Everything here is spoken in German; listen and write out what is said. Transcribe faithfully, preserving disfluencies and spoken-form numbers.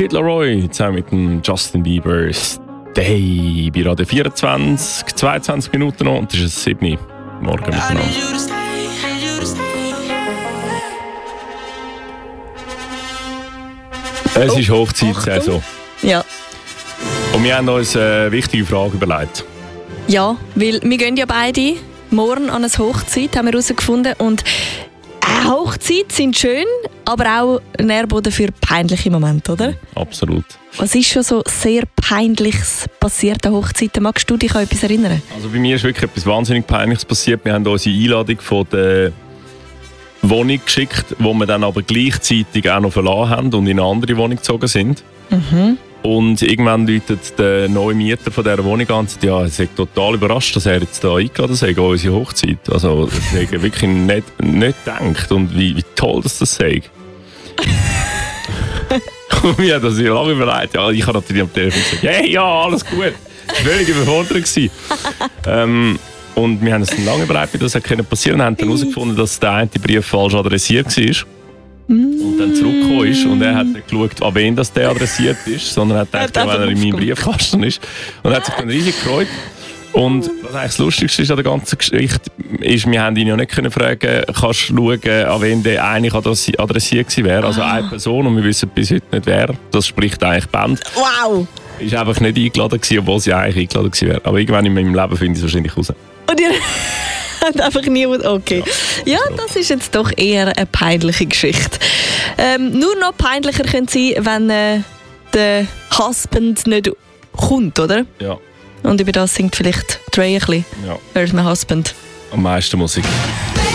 Kid Laroi zusammen mit dem Justin Bieber Stay bei Radio vierundzwanzig, zweiundzwanzig Minuten noch und es ist sieben Uhr morgen miteinander. Es ist Hochzeitssaison. Ja. Und wir haben uns eine wichtige Frage überlegt. Ja, weil wir gehen ja beide morgen an eine Hochzeit, haben wir herausgefunden. Und äh, Hochzeiten sind schön, aber auch ein Nährboden für peinliche Momente, oder? Absolut. Was ist schon so sehr Peinliches passiert an Hochzeiten? Magst du dich an etwas erinnern? Also bei mir ist wirklich etwas wahnsinnig Peinliches passiert. Wir haben unsere Einladung von der Wohnung geschickt, wo wir dann aber gleichzeitig auch noch verlassen haben und in eine andere Wohnung gezogen sind. Mhm. Und irgendwann läutet der neue Mieter von dieser Wohnung an und sagt, ja, er ist total überrascht, dass er jetzt da eingeladen sei, an unsere Hochzeit. Also, das hätte ich wirklich nicht, nicht gedacht und wie, wie toll dass das sei. Und wir haben das lange überlegt. Ja, ich habe natürlich am Telefon gesagt, hey, ja, alles gut. Das war völlig überfordert. ähm, und wir haben es dann lange überlegt, wie das hätte passieren können. Und haben dann herausgefunden, dass der eine Brief falsch adressiert war. Und dann zurückgekommen ist und er hat nicht geschaut, an wen das der adressiert ist, sondern hat gedacht, ja, wenn er in meinem Briefkasten ist. Und hat sich dann riesig gefreut. Und was eigentlich das Lustigste ist an der ganzen Geschichte, ist, wir haben ihn ja nicht können fragen, kannst du schauen, an wen der eigentlich adressiert gewesen wäre. Also eine Person, und wir wissen bis heute nicht wer. Das spricht eigentlich Band. Wow! Ist einfach nicht eingeladen gewesen, obwohl sie eigentlich eingeladen gewesen wäre. Aber irgendwann in meinem Leben finde ich es wahrscheinlich raus. Und ihr habt einfach niemand. Okay. Ja, ja, das ist jetzt doch eher eine peinliche Geschichte. Ähm, nur noch peinlicher könnte es sein, wenn äh, der Husband nicht kommt, oder? Ja. Und über das singt vielleicht Dre ein bisschen. Ja. Where's my husband? Am meisten Musik.